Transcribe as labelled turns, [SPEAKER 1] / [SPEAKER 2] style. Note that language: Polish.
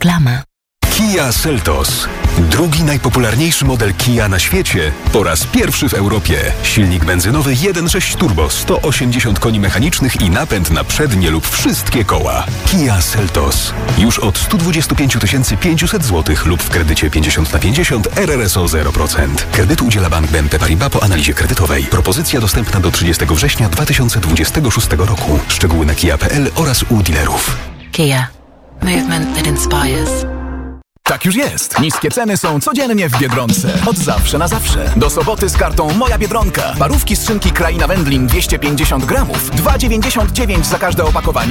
[SPEAKER 1] Reklama.
[SPEAKER 2] Kia Seltos. Drugi najpopularniejszy model Kia na świecie po raz pierwszy w Europie. Silnik benzynowy 1.6 turbo, 180 koni mechanicznych i napęd na przednie lub wszystkie koła. Kia Seltos. Już od 125 500 zł lub w kredycie 50/50 RRSO 0%. Kredytu udziela Bank BNP Paribas po analizie kredytowej. Propozycja dostępna do 30 września 2026 roku. Szczegóły na kia.pl oraz u dealerów.
[SPEAKER 1] Kia. Movement that inspires.
[SPEAKER 3] Tak już jest. Niskie ceny są codziennie w Biedronce. Od zawsze na zawsze. Do soboty z kartą Moja Biedronka. Parówki z szynki Kraina Wędlin 250 gramów. 2,99 za każde opakowanie.